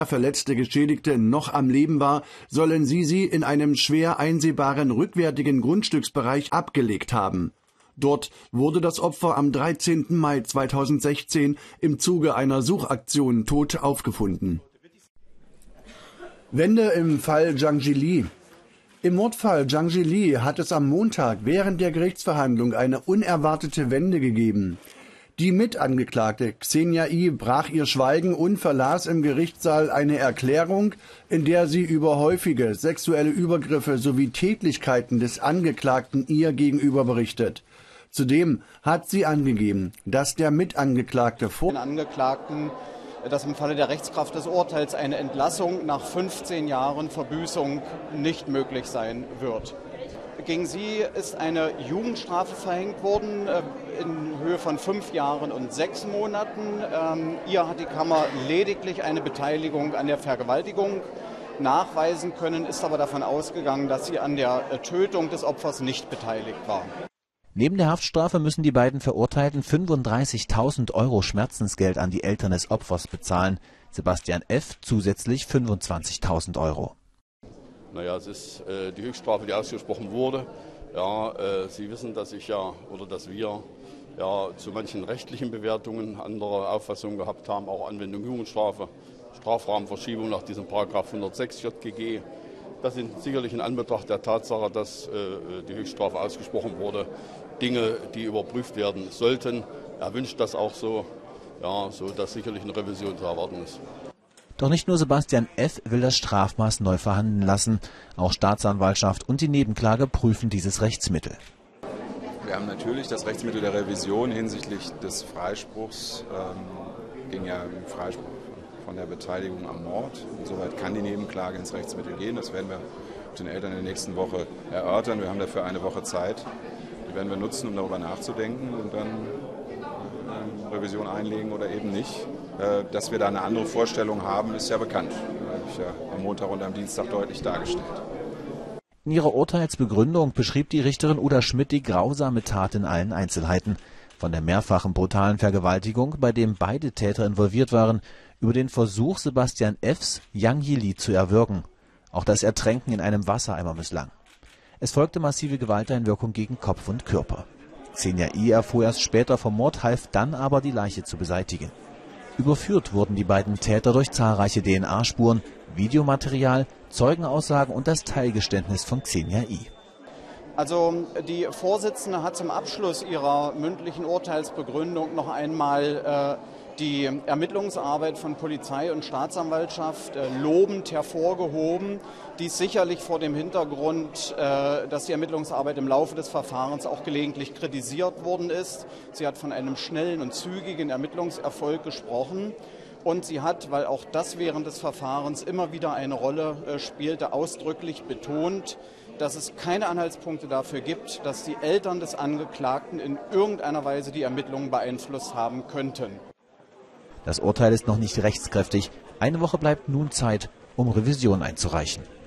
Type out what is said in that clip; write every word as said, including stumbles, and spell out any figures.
verletzte Geschädigte noch am Leben war, sollen sie sie in einem schwer einsehbaren rückwärtigen Grundstücksbereich abgelegt haben. Dort wurde das Opfer am dreizehnten Mai zweitausendsechzehn im Zuge einer Suchaktion tot aufgefunden. Wende im Fall Zhang Jili. Im Mordfall Zhang Jili hat es am Montag während der Gerichtsverhandlung eine unerwartete Wende gegeben. Die Mitangeklagte Xenia I. brach ihr Schweigen und verlas im Gerichtssaal eine Erklärung, in der sie über häufige sexuelle Übergriffe sowie Tätlichkeiten des Angeklagten ihr gegenüber berichtet. Zudem hat sie angegeben, dass der Mitangeklagte vor den Angeklagten, dass im Falle der Rechtskraft des Urteils eine Entlassung nach fünfzehn Jahren Verbüßung nicht möglich sein wird. Gegen sie ist eine Jugendstrafe verhängt worden in Höhe von fünf Jahren und sechs Monaten. Ihr hat die Kammer lediglich eine Beteiligung an der Vergewaltigung nachweisen können, ist aber davon ausgegangen, dass sie an der Tötung des Opfers nicht beteiligt war. Neben der Haftstrafe müssen die beiden Verurteilten fünfunddreißigtausend Euro Schmerzensgeld an die Eltern des Opfers bezahlen. Sebastian F. zusätzlich fünfundzwanzigtausend Euro. Naja, es ist äh, die Höchststrafe, die ausgesprochen wurde. Ja, äh, Sie wissen, dass ich ja oder dass wir ja zu manchen rechtlichen Bewertungen andere Auffassungen gehabt haben, auch Anwendung Jugendstrafe, Strafrahmenverschiebung nach diesem Paragraph hundertsechs J G G. Das sind sicherlich in Anbetracht der Tatsache, dass äh, die Höchststrafe ausgesprochen wurde, Dinge, die überprüft werden sollten. Er wünscht das auch so, ja, so dass sicherlich eine Revision zu erwarten ist. Doch nicht nur Sebastian F. will das Strafmaß neu verhandeln lassen. Auch Staatsanwaltschaft und die Nebenklage prüfen dieses Rechtsmittel. Wir haben natürlich das Rechtsmittel der Revision hinsichtlich des Freispruchs, ähm, ging ja im Freispruch von der Beteiligung am Mord. Insoweit kann die Nebenklage ins Rechtsmittel gehen. Das werden wir mit den Eltern in der nächsten Woche erörtern. Wir haben dafür eine Woche Zeit. Die werden wir nutzen, um darüber nachzudenken und dann äh, Revision einlegen oder eben nicht. Äh, dass wir da eine andere Vorstellung haben, ist ja bekannt. Das habe ich ja am Montag und am Dienstag deutlich dargestellt. In ihrer Urteilsbegründung beschrieb die Richterin Uda Schmidt die grausame Tat in allen Einzelheiten. Von der mehrfachen brutalen Vergewaltigung, bei dem beide Täter involviert waren, über den Versuch Sebastian F.s, Zhang Jili zu erwürgen. Auch das Ertränken in einem Wassereimer misslang. Es folgte massive Gewalteinwirkung gegen Kopf und Körper. Xenia I. erfuhr erst später vom Mord, half dann aber, die Leiche zu beseitigen. Überführt wurden die beiden Täter durch zahlreiche D N A-Spuren, Videomaterial, Zeugenaussagen und das Teilgeständnis von Xenia I. Also die Vorsitzende hat zum Abschluss ihrer mündlichen Urteilsbegründung noch einmal äh, die Ermittlungsarbeit von Polizei und Staatsanwaltschaft äh, lobend hervorgehoben. Dies sicherlich vor dem Hintergrund, äh, dass die Ermittlungsarbeit im Laufe des Verfahrens auch gelegentlich kritisiert worden ist. Sie hat von einem schnellen und zügigen Ermittlungserfolg gesprochen. Und sie hat, weil auch das während des Verfahrens immer wieder eine Rolle äh, spielte, ausdrücklich betont, dass es keine Anhaltspunkte dafür gibt, dass die Eltern des Angeklagten in irgendeiner Weise die Ermittlungen beeinflusst haben könnten. Das Urteil ist noch nicht rechtskräftig. Eine Woche bleibt nun Zeit, um Revision einzureichen.